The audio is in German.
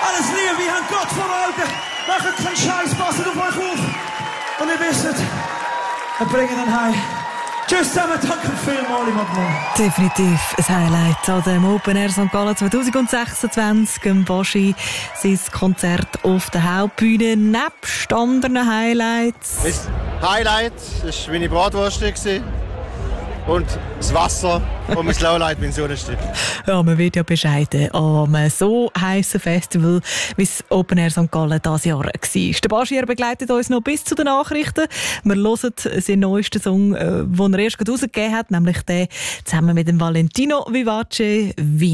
Alles Liebe, wir haben Gott vor Augen. Macht keinen Scheiß, passt auf euch auf. Und ihr wisst, wir bringen ihn heim. Tschüss zusammen, danke vielmals, Mann. Definitiv ein Highlight an dem Open Air St. Gallen 2026. Im Boschi sein Konzert auf der Hauptbühne. Nebst anderen Highlights. Das Highlight war meine Bratwurst und das Wasser und mein Lowlight, mein Sonnenstück. Ja, man wird ja bescheiden am so heissen Festival, wie das Open Air St. Gallen dieses Jahr war. Der Baschier begleitet uns noch bis zu den Nachrichten. Wir hören seinen neuesten Song, den er erst rausgegeben hat, nämlich den zusammen mit dem Valentino Vivace,